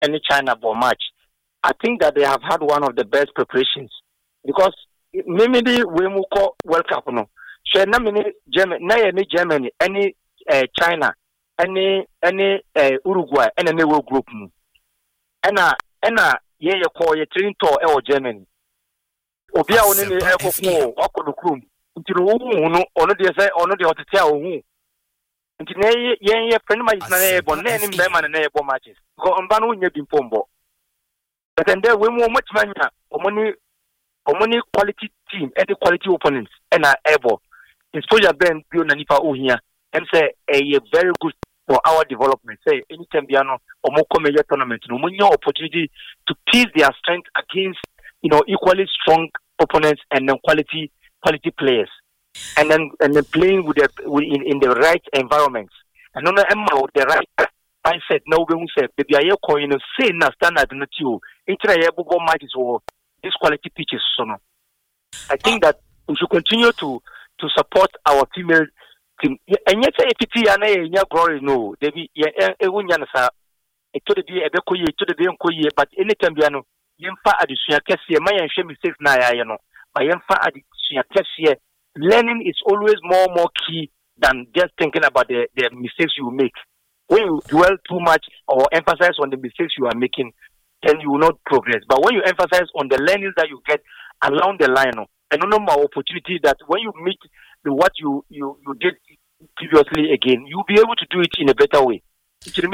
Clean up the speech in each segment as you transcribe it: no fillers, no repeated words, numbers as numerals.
any China ball match. I think that they have had one of the best preparations because maybe we will call World Cup no. So na any Germany, any China, any Uruguay, any world group no. Ena ye call ye training tour Germany. Obia oni ni ekoko okono krum. Nti no no ono de say ono de hotetia ohu. Nti na ye friend matches na ye bon na ni mbema na ye bon matches. Ko mba no nya bi pombo. But then there we mo manya omoni quality team and the quality opponents and able. Exposure ben bio na nipa ohia. Em say a very good for our development. Say anytime biano or more come a tournament, no more opportunity to piece their strength against equally strong opponents and then quality players, and then playing with in the right environments. And on the right mindset. No one said baby I coin say na standard na you. Intra go matches or this quality pitches. So no, I think that we should continue to support our female team. And yet, APT and glory no, they be a it could be a bekoye to the bekoye, but anytime biano, yemfa addition kessie, my and shame mistakes na but yemfa addition kessie, learning is always more key than just thinking about the mistakes you make. When you dwell too much or emphasize on the mistakes you are making, then you will not progress. But when you emphasize on the learnings that you get along the line, and no more opportunity that when you meet what you did previously again, you'll be able to do it in a better way. We shouldn't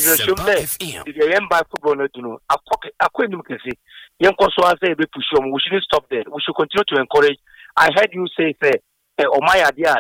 stop there. We should continue to encourage. I heard you say, oh my idea,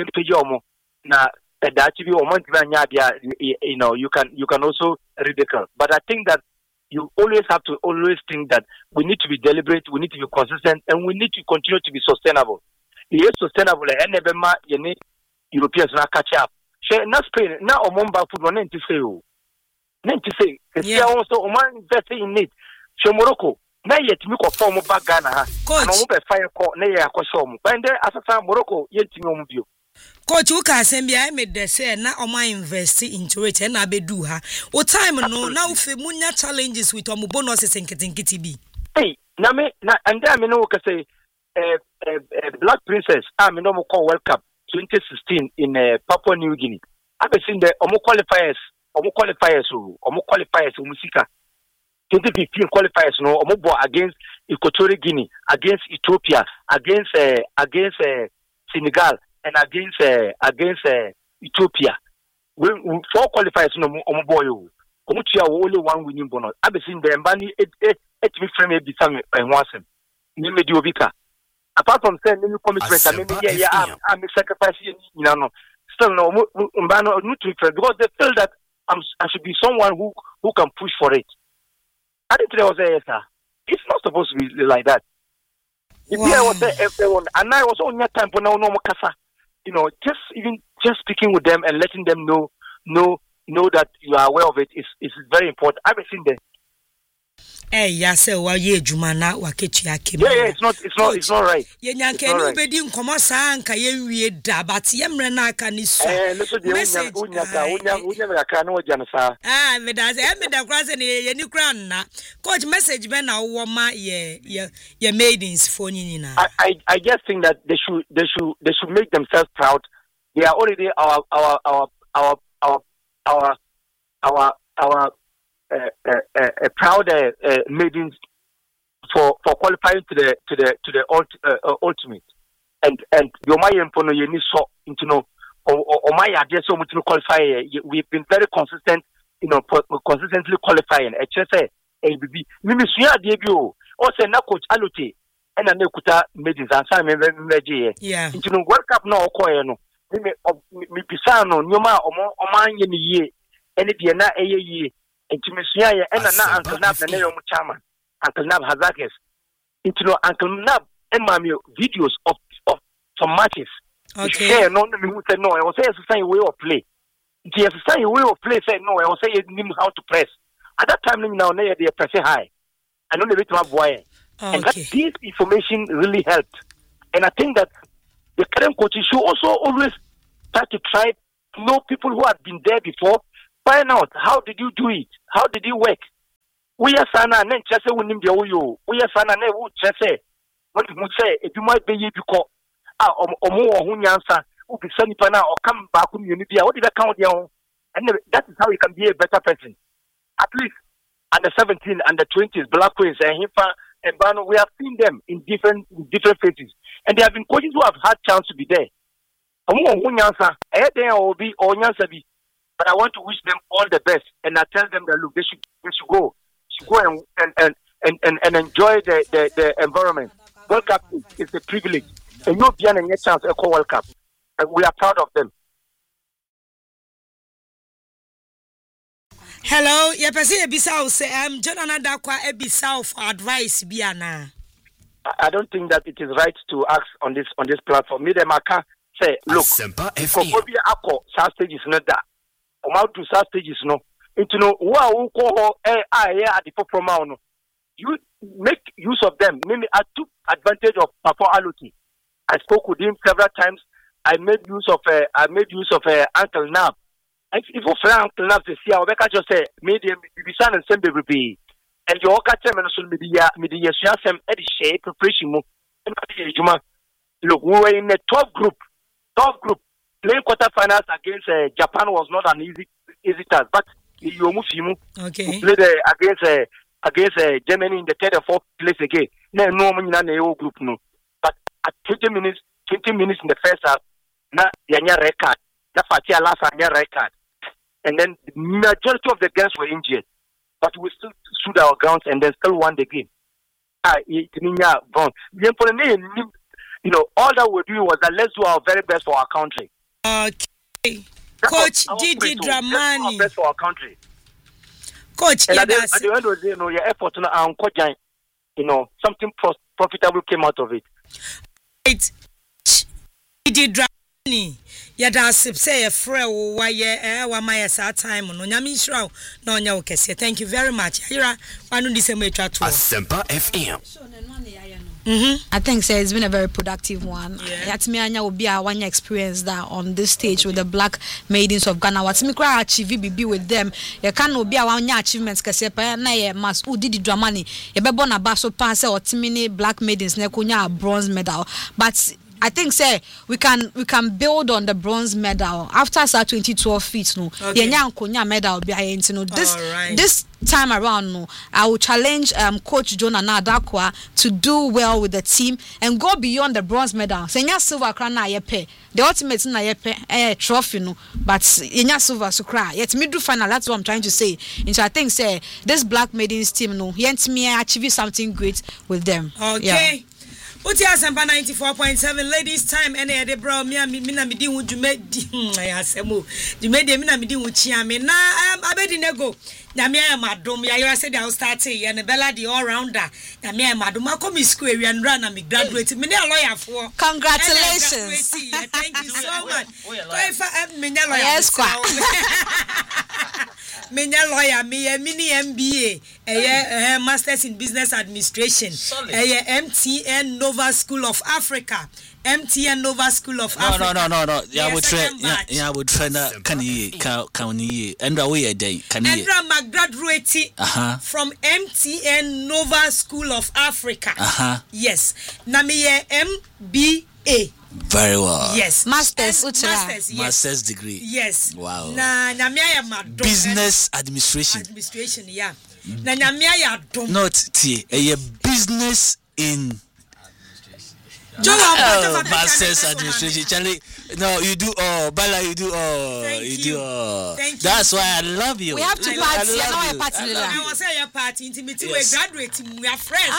you can also ridicule. But I think that you always have to think that we need to be deliberate, we need to be consistent, and we need to continue to be sustainable. It is sustainable, and never mind, Europeans now catch up. Not Spain, now Omomba football, Nanti say, yeah, also Oman investing in it. So Morocco, now yet me ko form back Ghana, and over fire call, nay, I call and there as a time Morocco, yet to you. Coach Uka Sembia, I made the say, now Oma invest into it, and I be do her. What time no now Femunya challenges with Omubonos and Kitty. Hey, Name, and then I know say, Black Princess, I'm no more call World Cup 2016 in Papua New Guinea. I've seen the Omo qualifiers, Musika. 2015 qualifiers, no, Omo against Equatorial Guinea, against Ethiopia, against Senegal, and against Ethiopia. We 4 qualifiers, no, Omo boy, Omuchia only 1 winning bonus. I've seen the Mbani, it me frame a bit and once him. Nimediovika. Apart from saying new commitments, I'm sacrificing, still no, because they feel that I should be someone who can push for it. I didn't say it's not supposed to be like that. Wow. And I was on your time for no casa. Just speaking with them and letting them know that you are aware of it is very important. I've seen the. Hey, yes, well, yeah, Jumana, Wakechi. Yeah, it's not right. Yanka, nobody in Commosa and Kaye da, but Yamrana can is message. The grass and a new crown. Coach message, Ben, our woman, your maidens for Nina. I just think that they should make themselves proud. They are already our proud maidens for qualifying to the ultimate, and your Mayan Pono Yeni saw into no or my idea so much to qualify. We've been very consistent, consistently qualifying. HSA ABB Mimisuya debut also na coach Alute and an Ekuta maidens and Simon Reggie. Yeah, into no World Cup no Koyano. Mi Pisano, Numa, Oman Yeni, and it be na a ye. Into Messiah and Uncle Nab and Nero Chairman, Uncle Nab Hazakis, into Uncle Nab and Mammy videos of some matches. Okay, no, said no, I was saying the same way of play. The same way of play said no, I was saying knew how to press. At that time, now they are pressing high. I know the bit of why. And that this information really helped. And I think that the current coaches should also always start to try to know people who have been there before. Find out how did you do it? How did it work? We are sana and then just say we need you. We are sana and would just say what you say if you might be you call or more who answer who be sunny pana or come back when you need what did I count your and that is how you can be a better person. At least under 17 and the 20s, Black Queens and Himpa and Bano, we have seen them in different phases. And there have been coaches who have had chance to be there. But I want to wish them all the best, and I tell them that look, they should go and enjoy the environment. World Cup is a privilege, and you'll be a chance to call World Cup, and we are proud of them. Hello, yeah, Pasi Ebisao say Jonathan Dakwa Ebisao for advice biana. I don't think that it is right to ask on this platform. Me them aka say look, Kokobi ako sa stage is not that. O ma do sa stage is no. Into no who ko at the promo no. You make use of them. Maybe I took advantage of Papa Aluti. I spoke with him several times. I made use of Uncle Nab. If you Frank Nab to see, I just say medium Bibisan and Sembe be. And your catcher and so media Shasem Eddie Shea preparation. Look, we were in a top group. Playing quarterfinals against Japan was not an easy task, but you played against Germany in the third or fourth place again. No one in the group no. But at 20 minutes in the first half, na yanya record. That Fatia last anya record. And then the majority of the girls were injured. But we still stood our grounds and then still won the game. You know, all that we do was that let's do our very best for our country. Okay. Coach Gigi Dramani. Best for our country. Coach, and at the end of the day, your effort something profitable came out of it. Right. Gigi Dramani. Yada say a friend why wa my time no nyame nshira na onya wo kese. Thank you very much. Ira wanu di sema etwa to. Asempa FM. I think it's been a very productive one. Yatimi anya obi a one experience that on this stage with the Black Maidens of Ghana. Watimi kra achieve BB with them. You can obi a one achievements kese pa na ye mas Gigi Dramani. Ye bebo na ba so pa say otimi Black Maidens na konya a bronze medal. But I think say we can build on the bronze medal after 2012 feet no yenya nkonya medal bia yenti no this time around no I will challenge coach Jonah Nadakwa to do well with the team and go beyond the bronze medal senya silver crown na yepe the ultimate na yepe trophy no but yenya silver so cry yet middle final that's what I'm trying to say and so I think say this Black Maidens team no yent me achieve something great with them. Okay. Uti Asempa 94.7 ladies time ene de bro me na me di hu dwumadi asemo dwumadi me na me di hu chia me na abedi nego na me amadom ya you said I start here na bella the all rounder na me amadom akomi school area na me graduate me na lawyer for congratulations thank you so much me na lawyer yes kwa me na lawyer me mini MBA masters in business administration MTN Nova School of Africa. MTN Nova School of Africa. No. Yeah, would train can you and away a day. Can you? And graduating from MTN Nova School of Africa. Yes. Namiye MBA. Very well. Yes. Masters. Yes. Master's degree. Yes. Wow. Business administration. Administration, yeah. Na nyamia dom. Not T. A business in Master's administration. Charlie, no, you do all. Bala, you do all. Thank you. That's why I love you. We have to party. I was saying a party intimate. We graduating. We are friends.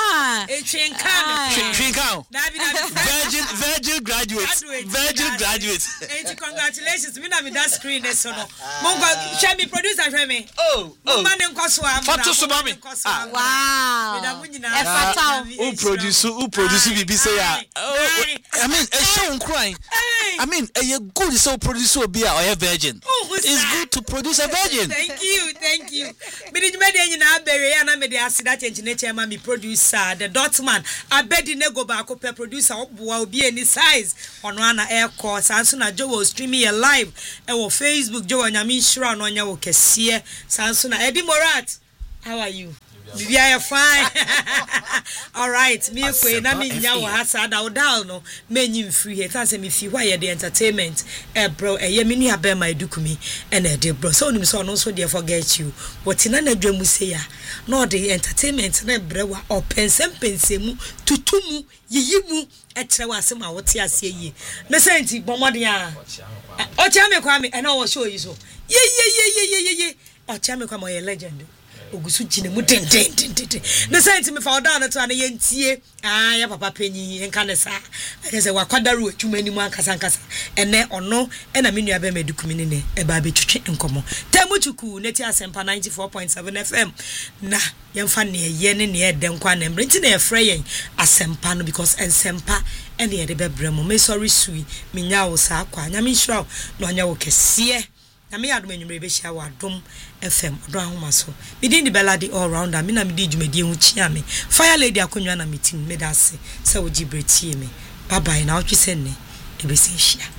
Virgin graduates. And congratulations. Me na me that screen is so no. Mongo, shall me producer for me. Oh. Man en kwaswa. Wow. Who produce bibi say ya. I mean, a show crying. I mean, a good so producer be a virgin. It's good to produce a virgin. Thank you. Me did me na bury na me dey accident engineer ma me producer the Dotman. Abedi nego ba ko pe producer oboa obi any size. Ono ana air course and so na Joe was streaming a live e wo Facebook Joe nyame nhira no nya wo kese. Sanso na Eddie Morat. How are you? We are fine. All right, me kwe na me nya wo hasa da odal no menyi free here. Tan say me fi why the entertainment bro ye me nua be my dukumi na de bro. So nim so no so dey forget you. What na na dwamu say ya. No the entertainment na brewa opensempensemu tutumu yiyimu etre wasem a wote ase yi. Me say nti bomode a. Ocha me kwa me na wo show yi so. Ye. Ocha me kwa mo ye legend. Ogusu jine mu den na senti me fa down to an yentie ya papa panyi enka ne sa say wakwadaru atwuma ni mu ankasa ene ono na me nua be medukumi ne e ba be twetwe enkomo tamuchuku neti asempa 94.7 FM na yemfa ne ye ne ne ede nkwa na mbrenti na ye frɛ yen asempa no because ensempa ene ye de bebrem me sorry sui me nya wo sa akwa nya me hira no nya wo kese na me adom enwumre be hia wadom FM do ahoma so me din di beladi all rounder me na me di dwumadi hu chia me fire lady akonwa na meeting me da se se wo gibreti me bye bye na o twese ne e be se hia